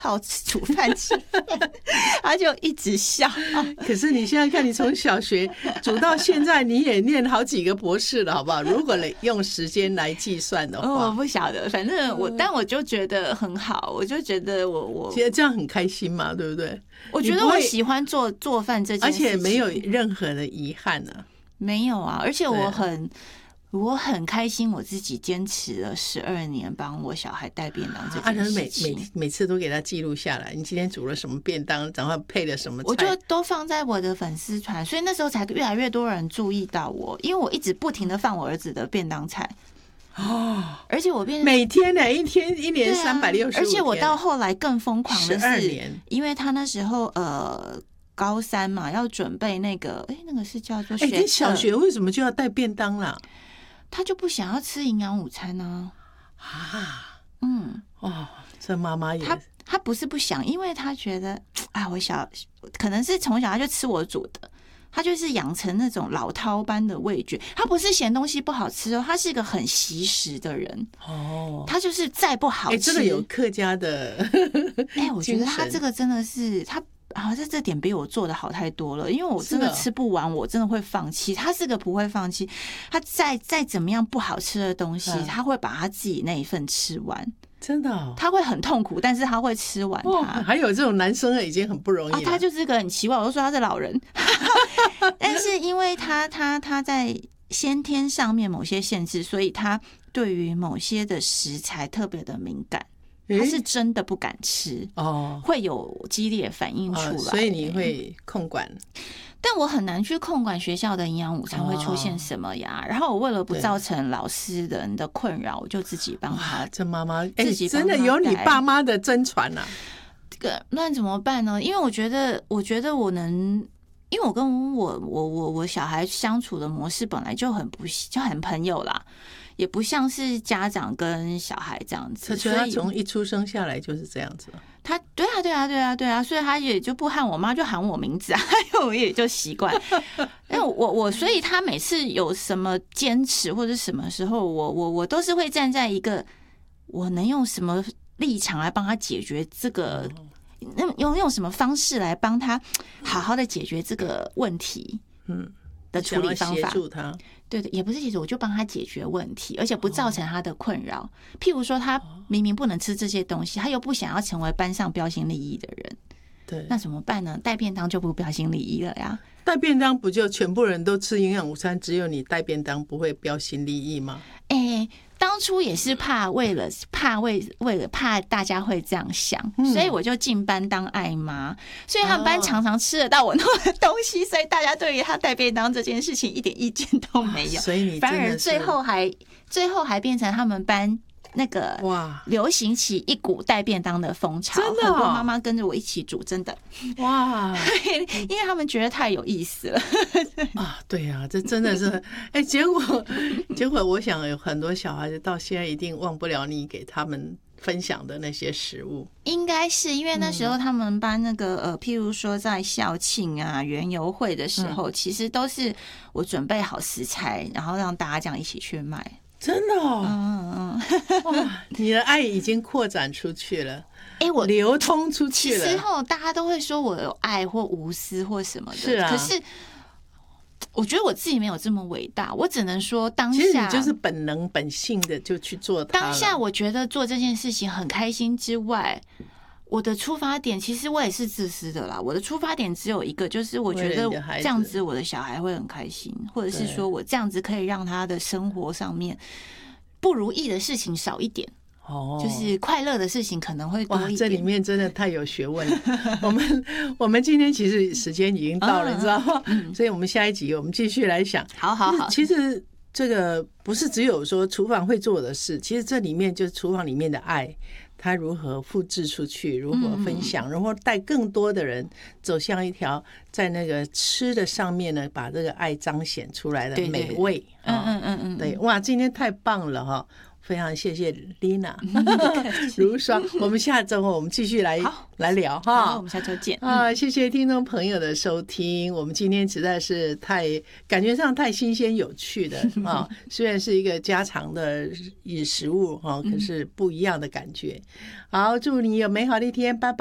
好煮饭吃饭，他就一直笑。 可是你现在看，你从小学煮到现在，你也念好几个博士了，好不好？如果用时间来计算的话， 我不晓得，反正但我就觉得很好，我就觉得我觉得这样很开心嘛，对不对？ 我觉得我喜欢做饭这件事情， 而且没有任何的遗憾啊。 没有啊，而且我很开心，我自己坚持了12年帮我小孩带便当这件事情。 每次都给他记录下来，你今天煮了什么便当，然后配了什么菜， 我就都放在我的粉丝团，所以那时候才越来越多人注意到我，因为我一直不停的放我儿子的便当菜。而且我每天呢，一年365天， 而且我到后来更疯狂的是 12年， 因为他那时候高3嘛，要准备那个是叫做小学为什么就要带便当啦？ 他就不想要吃营养午餐呢。 这妈妈也他不是不想，因为他觉得可能是从小他就吃我煮的，他就是养成那种老饕般的味觉。他不是嫌东西不好吃他是一个很惜食的人。他就是再不好吃， 这个有客家的我觉得他这个真的是他。这点比我做的好太多了，因为我真的吃不完，我真的会放弃。他是个不会放弃，他再怎么样不好吃的东西，他会把他自己那一份吃完。 真的他会很痛苦，但是他会吃完它。 还有这种男生已经很不容易了。 他就是个很奇怪，我就说他是老人。但是因为他在先天上面某些限制，所以他对于某些的食材特别的敏感。他是真的不敢吃会有激烈反应出来所以你会控管。 但我很难去控管学校的营养午餐会出现什么呀。然后我为了不造成老师人的困扰，我就自己帮他。 这妈妈自己真的有你爸妈的真传啊。 这个那怎么办呢？因为我觉得我能。因为我跟我小孩相处的模式本来就很朋友啦，也不像是家长跟小孩这样子。 所以他从一出生下来就是这样子。 他对啊，所以他也就不喊我妈，就喊我名字啊，我也就习惯。因为我所以他每次有什么坚持或者什么时候，我都是会站在一个我能用什么立场来帮他解决这个。用什么方式来帮他好好的解决这个问题的处理方法？ 协助他， 对，也不是协助，我就帮他解决问题，而且不造成他的困扰。譬如说，他明明不能吃这些东西，他又不想要成为班上标新立异的人， 对， 那怎么办呢？带便当就不标新立异了呀。 带便当不就全部人都吃营养午餐，只有你带便当不会标新立异吗？ 当初也是为了怕大家会这样想，所以我就进班当爱妈，所以他们班常常吃得到我弄的东西，所以大家对于他带便当这件事情一点意见都没有。 所以你反而最后还变成他们班那个流行起一股带便当的风潮， 真的很多妈妈跟着我一起煮，真的哇！ 因为他们觉得太有意思了对啊，这真的是结果我想有很多小孩子到现在一定忘不了你给他们分享的那些食物。 应该是因为那时候他们班那个譬如说在校庆啊、园游会的时候，其实都是我准备好食材，然后让大家这样一起去卖。 真的哇，你的爱已经扩展出去了，我流通出去了。 其实大家都会说我有爱或无私或什么的， 是啊。 可是我觉得我自己没有这么伟大，我只能说当下其实你就是本能本性的就去做它了。 当下我觉得做这件事情很开心之外，我的出发点其实我也是自私的啦。我的出发点只有一个，就是我觉得这样子我的小孩会很开心，或者是说我这样子可以让他的生活上面不如意的事情少一点。就是快乐的事情可能会多一点。 这里面真的太有学问了。我们今天其实时间已经到了，你知道吗？所以我们下一集我们继续来想。 好。 其实这个不是只有说厨房会做的事，其实这里面就是厨房里面的爱，它如何复制出去，如何分享，然后带更多的人走向一条在那个吃的上面呢，把这个爱彰显出来的美味。对，哇，今天太棒了哈！ 非常谢谢 Lina 如霜，我们下周我们继续来聊哈。 好，我们下周见谢谢听众朋友的收听。我们今天实在是感觉上太新鲜有趣的啊，虽然是一个家常的食物哈，可是不一样的感觉。好，祝你有美好的一天，拜拜。